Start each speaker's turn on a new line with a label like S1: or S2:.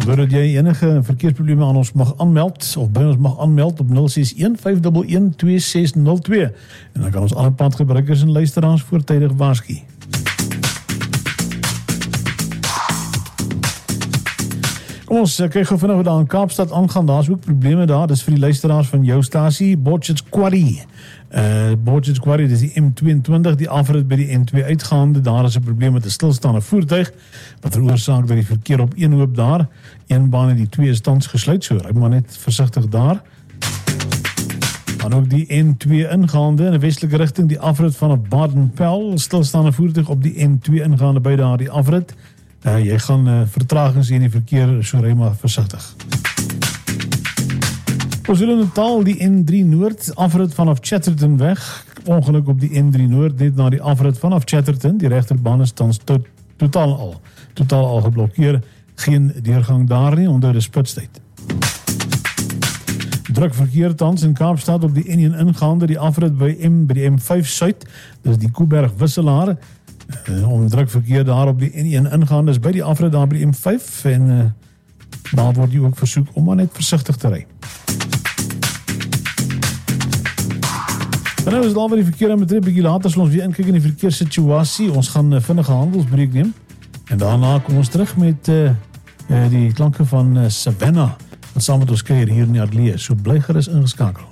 S1: Doordat jy enige verkeersprobleme aan ons mag aanmeld, of by ons mag aanmeld op 061-511-2602. En dan kan ons alle padgebruikers en luisteraars voortydig waarsku. Kom ons kyk gou vinnig wat daar in Kaapstad aangaan. Daar is ook probleme daar. Dis vir die luisteraars van jou stasie, Borchards Quarry. Borchards Quarry, dis die M22, die afrit by die N2 uitgaande. Daar is 'n probleem met 'n stilstaande voertuig, wat veroorsaak dat die verkeer op een hoop daar. Een baan en die twee is tans gesluit, so ry maar net versigtig daar. Dan ook die N2 ingaande in 'n westelike rigting, die afrit van 'n Baden-Powell, stilstaande voertuig op die N2 ingaande by daar die afrit. Jy gaan vertragings in die verkeer, so ry maar versigtig. KwaZulu-Natal, die N3 Noord, afrit vanaf Chatterton weg. Ongeluk op die N3 Noord, net na die afrit vanaf Chatterton. Die regterbaan is tans totaal al geblokkeer. Geen deurgang daar nie, onder die spitstyd. Druk verkeer tans in Kaapstad op die N1 ingaande, die afrit by die M5 Suid, dis die Koeberg Wisselaar. Om druk verkeer daar op die N1 ingaande is by die afrit daar by die M5 en daar word jy ook versoek om maar net versigtig te ry. En nou is daar waar die verkeer aan betref, bietjie later sal ons weer inkyk in die verkeerssituasie. Ons gaan vinnige handelsbreek neem en daarna kom ons terug met die klanke van Savannah wat saam met ons kuier hier in die ateljee. So bly gerus ingeskakel.